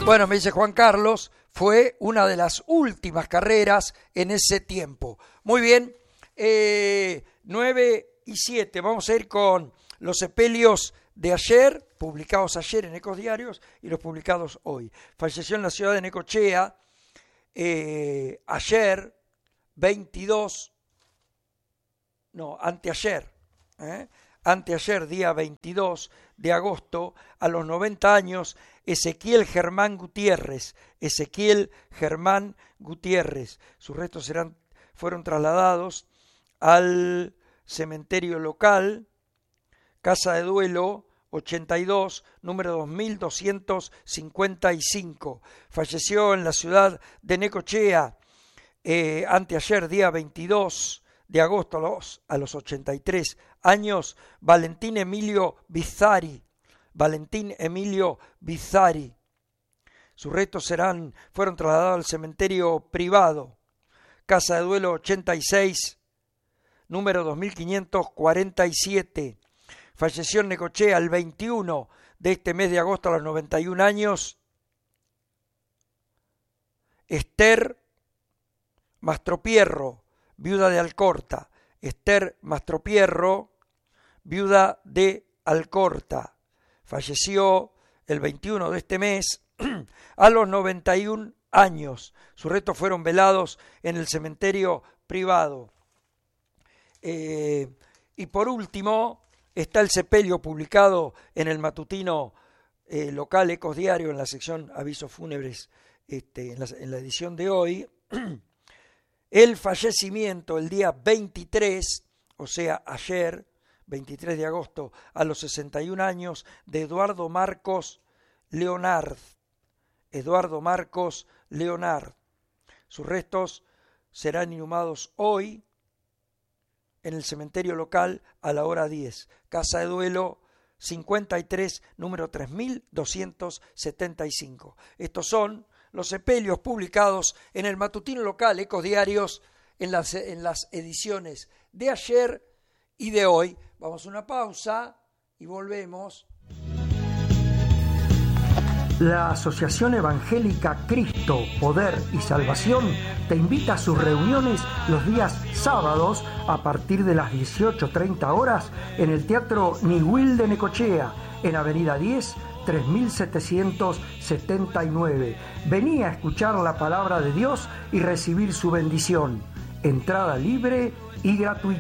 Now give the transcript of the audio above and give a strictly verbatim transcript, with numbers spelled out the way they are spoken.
Bueno, me dice Juan Carlos, fue una de las últimas carreras en ese tiempo. Muy bien, eh, nueve y siete, vamos a ir con los sepelios de ayer, publicados ayer en Ecos Diarios y los publicados hoy. Falleció en la ciudad de Necochea eh, ayer, veintidós, no, anteayer, ¿eh? anteayer, día veintidós de agosto, a los noventa años, Ezequiel Germán Gutiérrez, Ezequiel Germán Gutiérrez. Sus restos serán, fueron trasladados al cementerio local, Casa de Duelo ochenta y dos, número dos mil doscientos cincuenta y cinco. Falleció en la ciudad de Necochea, eh, anteayer, día veintidós de agosto, a los, a los ochenta y tres años, Valentín Emilio Bizzari. Valentín Emilio Bizzari. Sus restos serán, fueron trasladados al cementerio privado, Casa de Duelo ochenta y seis, número dos mil quinientos cuarenta y siete. Falleció en Necochea el veintiuno de este mes de agosto a los noventa y un años, Esther Mastropierro, viuda de Alcorta. Esther Mastropierro, viuda de Alcorta. Falleció el veintiuno de este mes a los noventa y un años. Sus restos fueron velados en el cementerio privado. Eh, y por último, está el sepelio publicado en el matutino eh, local Ecos Diario, en la sección Avisos Fúnebres, este, en, la, en la edición de hoy. El fallecimiento el día veintitrés, o sea, ayer, veintitrés de agosto, a los sesenta y un años, de Eduardo Marcos Leonard. Eduardo Marcos Leonard. Sus restos serán inhumados hoy en el cementerio local a la hora diez. Casa de Duelo cincuenta y tres, número tres mil doscientos setenta y cinco. Estos son los sepelios publicados en el matutino local Ecos Diarios en las, en las ediciones de ayer y de hoy. Vamos a una pausa y volvemos. La Asociación Evangélica Cristo, Poder y Salvación te invita a sus reuniones los días sábados a partir de las dieciocho treinta horas en el Teatro Niwil de Necochea, en Avenida diez, tres mil setecientos setenta y nueve. Vení a escuchar la palabra de Dios y recibir su bendición. Entrada libre y gratuita.